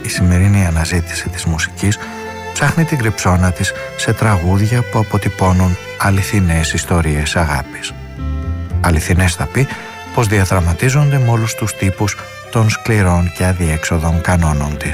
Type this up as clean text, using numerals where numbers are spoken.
η σημερινή αναζήτηση της μουσικής ψάχνει την κρυψώνα της σε τραγούδια που αποτυπώνουν αληθινές ιστορίες αγάπης. Αληθινές θα πει πως διαδραματίζονται με όλους τους τύπους των σκληρών και αδιέξοδων κανόνων της.